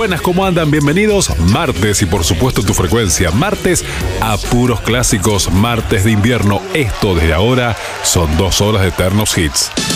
Buenas, ¿cómo andan? Bienvenidos. Martes y por supuesto tu frecuencia. Martes a puros clásicos. Martes de invierno. Esto desde ahora son 2 horas de eternos hits.